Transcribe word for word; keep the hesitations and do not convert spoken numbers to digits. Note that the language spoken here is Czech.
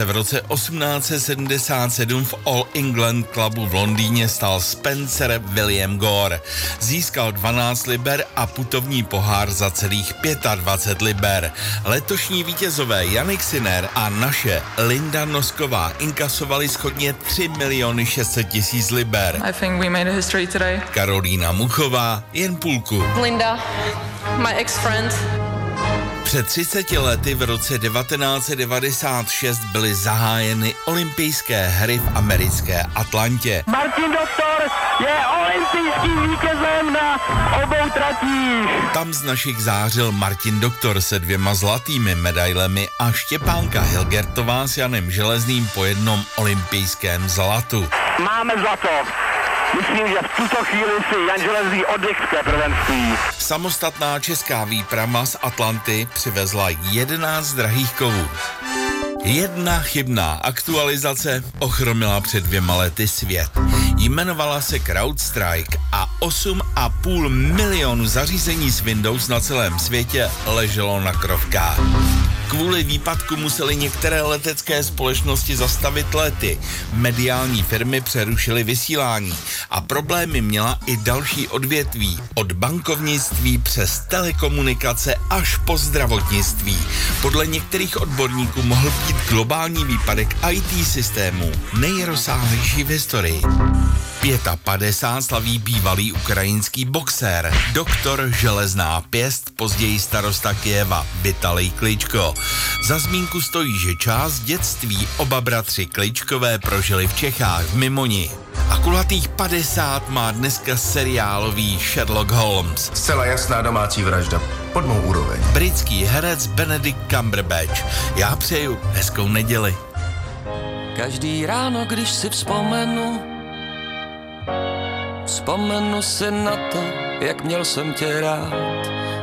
v roce osmnáct set sedmdesát sedm v All England Clubu v Londýně stál Spencer William Gore. Získal dvanáct liber a putovní pohár za celých dvacet pět liber. Letošní vítězové Jannik Sinner a naše Linda Nosková inkasovali shodně tři miliony šest set tisíc liber. I think we made a history today. Karolína Muchová jen půlku. Linda, my ex-friend. Před třiceti lety v roce devatenáct set devadesát šest byly zahájeny olympijské hry v americké Atlantě. Martin Doktor je olympijským vítězem na obou tratích. Tam z našich zářil Martin Doktor se dvěma zlatými medailemi a Štěpánka Hilgertová s Janem Železným po jednom olympijském zlatu. Máme zlato. Myslím, že v tuto chvíli si Jan Železný oddychské prvenství. Samostatná česká výprava z Atlanty přivezla jedenáct drahých kovů. Jedna chybná aktualizace ochromila před dvěma lety svět. Jmenovala se CrowdStrike a osm a půl milionu zařízení s Windows na celém světě leželo na krovkách. Kvůli výpadku musely některé letecké společnosti zastavit lety. Mediální firmy přerušily vysílání a problémy měla i další odvětví, od bankovnictví přes telekomunikace až po zdravotnictví. Podle některých odborníků mohl být globální výpadek í té systémů nejrozsáhlejší v historii. padesát pět slaví bývalý ukrajinský boxér, doktor Železná pěst, později starosta Kyjeva Vitalij Kličko. Za zmínku stojí, že část dětství oba bratři Kličkové prožili v Čechách v Mimoni. A kulatých padesát má dneska seriálový Sherlock Holmes. Zcela jasná domácí vražda, pod mou úroveň. Britský herec Benedict Cumberbatch. Já přeju hezkou neděli. Každý ráno, když si vzpomenu, vzpomenu si na to, jak měl jsem tě rád.